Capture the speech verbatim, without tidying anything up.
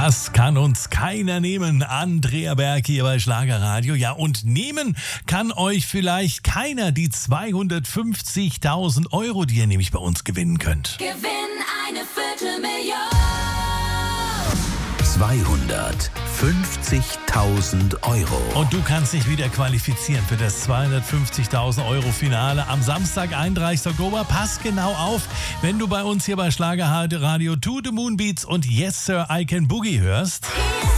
Das kann uns keiner nehmen. Andrea Berg hier bei Schlagerradio. Ja, und nehmen kann euch vielleicht keiner die zweihundertfünfzigtausend Euro, die ihr nämlich bei uns gewinnen könnt. Gewinn eine Viertelmillion. zweihundertfünfzigtausend Euro. Und du kannst dich wieder qualifizieren für das zweihundertfünfzigtausend Euro Finale am Samstag, einunddreißigsten Oktober. Pass genau auf, wenn du bei uns hier bei Schlagerradio To The Moon Beats und Yes Sir I Can Boogie hörst.